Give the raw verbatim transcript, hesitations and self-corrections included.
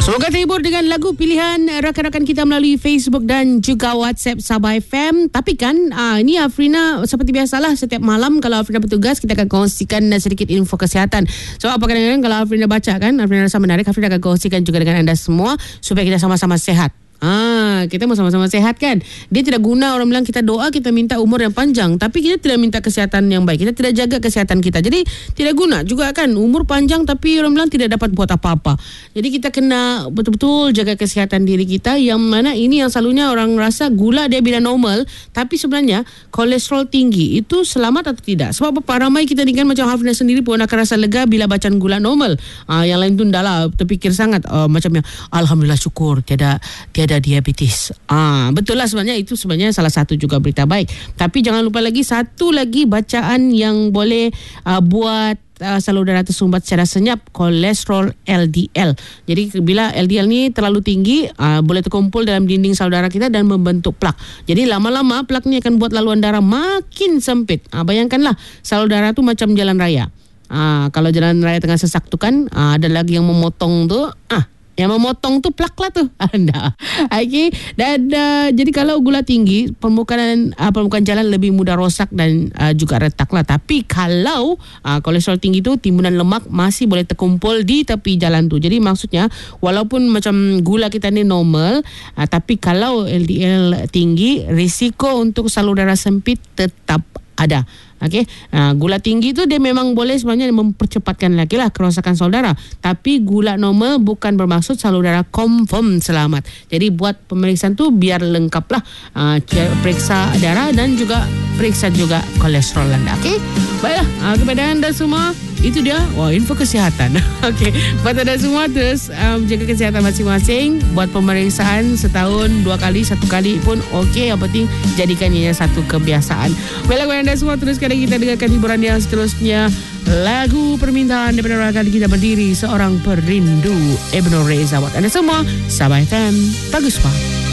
Semoga terhibur dengan lagu pilihan rakan-rakan kita melalui Facebook dan juga WhatsApp Sabah F M. Tapi kan, uh, ini Afrina seperti biasalah setiap malam kalau Afrina bertugas, kita akan kongsikan sedikit info kesihatan. So, apa kadang-kadang kalau Afrina baca kan, Afrina rasa menarik, Afrina akan kongsikan juga dengan anda semua supaya kita sama-sama sehat. Ah, kita mau sama-sama sehat kan. Dia tidak guna orang bilang kita doa, kita minta umur yang panjang, tapi kita tidak minta kesihatan yang baik. Kita tidak jaga kesihatan kita. Jadi tidak guna juga kan umur panjang tapi orang bilang tidak dapat buat apa-apa. Jadi kita kena betul-betul jaga kesihatan diri kita, yang mana ini yang selalunya orang rasa gula dia bila normal, tapi sebenarnya kolesterol tinggi itu selamat atau tidak? Sebab apa? Ramai kita ni kan macam Hafina sendiri pun akan rasa lega bila bacaan gula normal. Ah, yang lain tu dah lah terfikir sangat uh, macamnya alhamdulillah syukur tiada tiada ada diabetes. Ah, betul lah, sebenarnya itu sebenarnya salah satu juga berita baik. Tapi jangan lupa lagi satu lagi bacaan yang boleh uh, buat uh, salur darah tersumbat secara senyap, kolesterol L D L. Jadi bila L D L ni terlalu tinggi, uh, boleh terkumpul dalam dinding salur darah kita dan membentuk plak. Jadi lama-lama plak ni akan buat laluan darah makin sempit. Ah, bayangkanlah salur darah tu macam jalan raya. Ah, kalau jalan raya tengah sesak tu kan, ah, ada lagi yang memotong tu, ah yang memotong tu plak lah tu anda. Okay. Dan uh, jadi kalau gula tinggi, permukaan uh, permukaan jalan lebih mudah rosak dan uh, juga retak lah. Tapi kalau uh, kolesterol tinggi tu, timbunan lemak masih boleh terkumpul di tepi jalan tu. Jadi maksudnya walaupun macam gula kita ni normal, uh, tapi kalau L D L tinggi, risiko untuk salur darah sempit tetap ada. Okey, uh, gula tinggi tu dia memang boleh sebenarnya mempercepatkan lagi lah kerosakan salur darah. Tapi gula normal bukan bermaksud salur darah confirm selamat. Jadi buat pemeriksaan tu biar lengkap lah, uh, periksa darah dan juga periksa juga kolesterol anda. Okey, baiklah, uh, kepada anda semua itu dia, wah, info kesihatan. Okey, buat anda semua terus um, jaga kesihatan masing-masing. Buat pemeriksaan setahun dua kali, satu kali pun okey. Yang penting jadikan ia satu kebiasaan. Baiklah, kepada anda semua teruskan kita dengarkan hiburan yang seterusnya. Lagu permintaan daripada rakan kita berdiri, seorang perindu, Ibnu Reza. Buat anda semua, Sabah F M, bagus Pak.